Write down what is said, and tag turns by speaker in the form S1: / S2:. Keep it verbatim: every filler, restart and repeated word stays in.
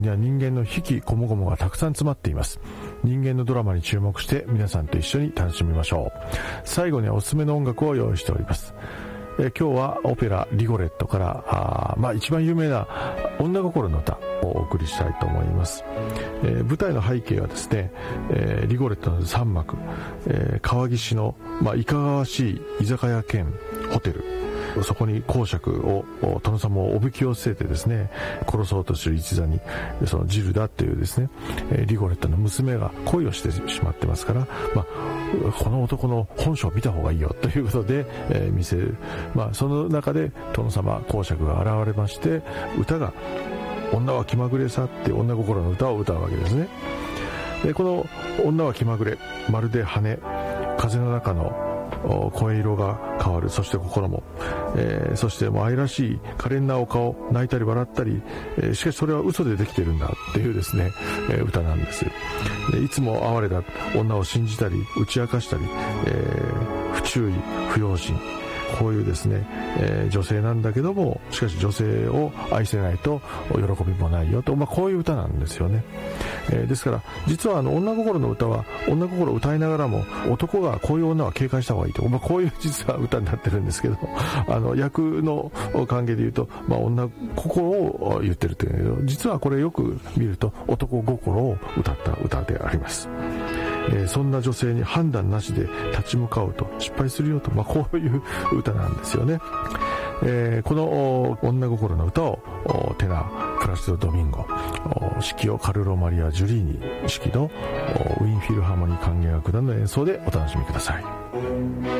S1: には人間の悲喜こもごもがたくさん詰まっています。人間のドラマに注目して皆さんと一緒に楽しみましょう。最後にはおすすめの音楽を用意しております。えー、今日はオペラリゴレットからあ、まあ、一番有名な女心の歌をお送りしたいと思います。えー、舞台の背景はですね、えー、リゴレットのさん幕、えー、川岸の、まあ、いかがわしい居酒屋兼ホテル、そこに公爵を殿様をおびき寄せてですね殺そうとする一座にそのジルダっていうですねリゴレットの娘が恋をしてしまってますから、まあ、この男の本性を見た方がいいよということで、えー、見せる、まあ、その中で殿様公爵が現れまして歌が女は気まぐれさって女心の歌を歌うわけですね。でこの女は気まぐれまるで羽風の中の声色が変わる、そして心も、えー、そしてもう愛らしい可憐なお顔、泣いたり笑ったり、えー、しかしそれは嘘でできてるんだっていうですね、えー、歌なんです。でいつも哀れだ女を信じたり打ち明かしたり、えー、不注意不用心、こういうですね、えー、女性なんだけどもしかし女性を愛せないと喜びもないよと、まあ、こういう歌なんですよね。えー、ですから実はあの女心の歌は女心を歌いながらも男がこういう女は警戒した方がいいと、まあ、こういう実は歌になってるんですけどあの役の関係で言うと、まあ、女心を言ってるというけど実はこれよく見ると男心を歌った歌であります。えー、そんな女性に判断なしで立ち向かうと失敗するよと、まあ、こういう歌なんですよね。えー、この女心の歌をテナープラシド・ドミンゴ、指揮をカルロ・マリア・ジュリーニ、指揮のウィーンフィルハーモニー管弦楽団の演奏でお楽しみください。